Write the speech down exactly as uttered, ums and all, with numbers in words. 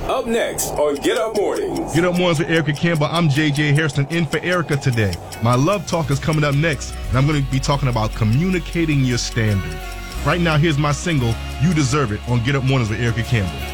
Up next on Get Up Mornings. Get Up Mornings with Erica Campbell. I'm J J Harrison in for Erica today. My Love Talk is coming up next, and I'm going to be talking about communicating your standards. Right now, here's my single, You Deserve It, on Get Up Mornings with Erica Campbell.